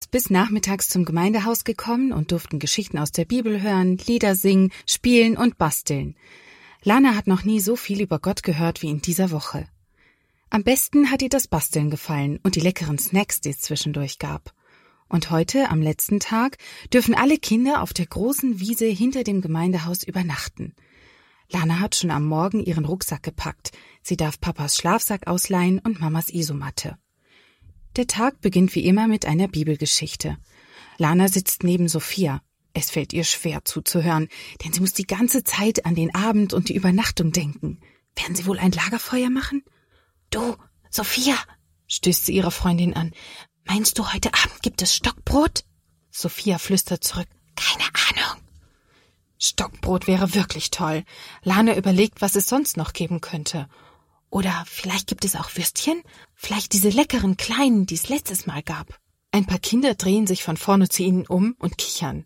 erst bis nachmittags zum Gemeindehaus gekommen und durften Geschichten aus der Bibel hören, Lieder singen, spielen und basteln. Lana hat noch nie so viel über Gott gehört wie in dieser Woche. Am besten hat ihr das Basteln gefallen und die leckeren Snacks, die es zwischendurch gab. Und heute, am letzten Tag, dürfen alle Kinder auf der großen Wiese hinter dem Gemeindehaus übernachten. Lana hat schon am Morgen ihren Rucksack gepackt. Sie darf Papas Schlafsack ausleihen und Mamas Isomatte. Der Tag beginnt wie immer mit einer Bibelgeschichte. Lana sitzt neben Sophia. Es fällt ihr schwer zuzuhören, denn sie muss die ganze Zeit an den Abend und die Übernachtung denken. Werden sie wohl ein Lagerfeuer machen? »Du, Sophia«, stößt sie ihre Freundin an. »Meinst du, heute Abend gibt es Stockbrot?« Sophia flüstert zurück. »Keine Ahnung.« Stockbrot wäre wirklich toll. Lana überlegt, was es sonst noch geben könnte. Oder vielleicht gibt es auch Würstchen? Vielleicht diese leckeren kleinen, die es letztes Mal gab. Ein paar Kinder drehen sich von vorne zu ihnen um und kichern.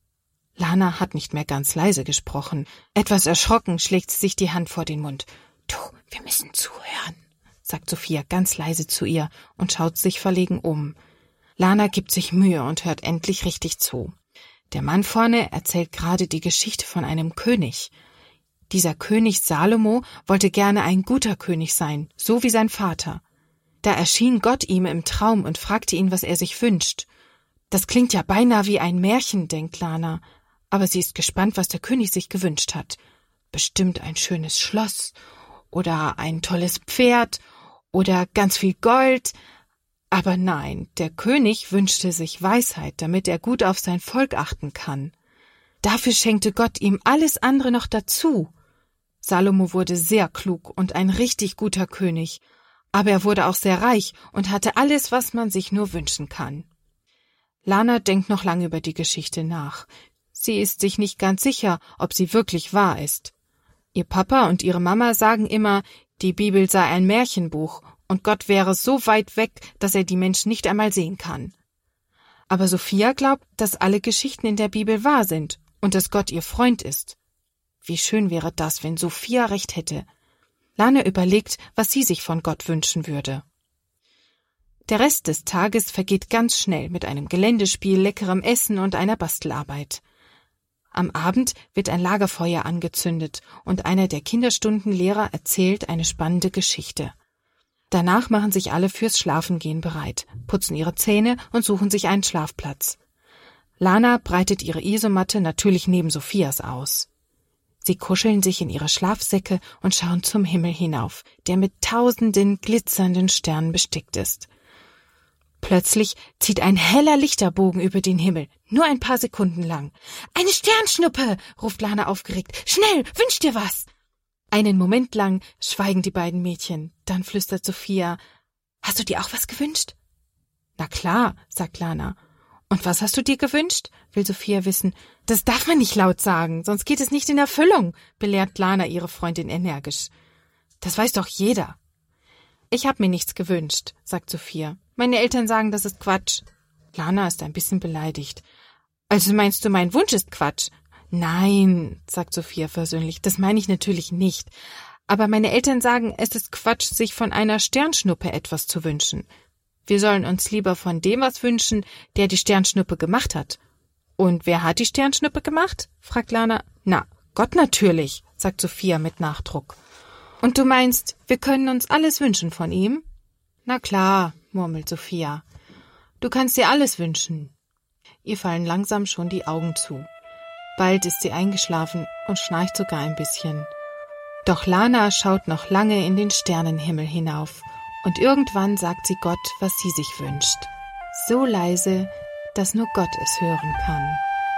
Lana hat nicht mehr ganz leise gesprochen. Etwas erschrocken schlägt sie sich die Hand vor den Mund. »Du, wir müssen zuhören«, sagt Sophia ganz leise zu ihr und schaut sich verlegen um. Lana gibt sich Mühe und hört endlich richtig zu. Der Mann vorne erzählt gerade die Geschichte von einem König. Dieser König Salomo wollte gerne ein guter König sein, so wie sein Vater. Da erschien Gott ihm im Traum und fragte ihn, was er sich wünscht. Das klingt ja beinahe wie ein Märchen, denkt Lana, aber sie ist gespannt, was der König sich gewünscht hat. Bestimmt ein schönes Schloss oder ein tolles Pferd oder ganz viel Gold. Aber nein, der König wünschte sich Weisheit, damit er gut auf sein Volk achten kann. Dafür schenkte Gott ihm alles andere noch dazu. Salomo wurde sehr klug und ein richtig guter König, aber er wurde auch sehr reich und hatte alles, was man sich nur wünschen kann. Lana denkt noch lange über die Geschichte nach. Sie ist sich nicht ganz sicher, ob sie wirklich wahr ist. Ihr Papa und ihre Mama sagen immer, die Bibel sei ein Märchenbuch und Gott wäre so weit weg, dass er die Menschen nicht einmal sehen kann. Aber Sophia glaubt, dass alle Geschichten in der Bibel wahr sind und dass Gott ihr Freund ist. Wie schön wäre das, wenn Sophia recht hätte. Lana überlegt, was sie sich von Gott wünschen würde. Der Rest des Tages vergeht ganz schnell mit einem Geländespiel, leckerem Essen und einer Bastelarbeit. Am Abend wird ein Lagerfeuer angezündet und einer der Kinderstundenlehrer erzählt eine spannende Geschichte. Danach machen sich alle fürs Schlafengehen bereit, putzen ihre Zähne und suchen sich einen Schlafplatz. Lana breitet ihre Isomatte natürlich neben Sophias aus. Sie kuscheln sich in ihre Schlafsäcke und schauen zum Himmel hinauf, der mit tausenden glitzernden Sternen bestickt ist. Plötzlich zieht ein heller Lichterbogen über den Himmel, nur ein paar Sekunden lang. »Eine Sternschnuppe«, ruft Lana aufgeregt. »Schnell, wünsch dir was!« Einen Moment lang schweigen die beiden Mädchen. Dann flüstert Sophia, »Hast du dir auch was gewünscht?« »Na klar«, sagt Lana. »Und was hast du dir gewünscht?«, will Sophia wissen. »Das darf man nicht laut sagen, sonst geht es nicht in Erfüllung«, belehrt Lana ihre Freundin energisch. »Das weiß doch jeder.« »Ich habe mir nichts gewünscht«, sagt Sophia. »Meine Eltern sagen, das ist Quatsch.« Lana ist ein bisschen beleidigt. »Also meinst du, mein Wunsch ist Quatsch?« »Nein«, sagt Sophia versöhnlich, »das meine ich natürlich nicht. Aber meine Eltern sagen, es ist Quatsch, sich von einer Sternschnuppe etwas zu wünschen. Wir sollen uns lieber von dem was wünschen, der die Sternschnuppe gemacht hat.« »Und wer hat die Sternschnuppe gemacht?«, fragt Lana. »Na, Gott natürlich«, sagt Sophia mit Nachdruck. »Und du meinst, wir können uns alles wünschen von ihm?« »Na klar«, murmelt Sophia. »Du kannst dir alles wünschen.« Ihr fallen langsam schon die Augen zu. Bald ist sie eingeschlafen und schnarcht sogar ein bisschen. Doch Lana schaut noch lange in den Sternenhimmel hinauf und irgendwann sagt sie Gott, was sie sich wünscht. So leise, dass nur Gott es hören kann.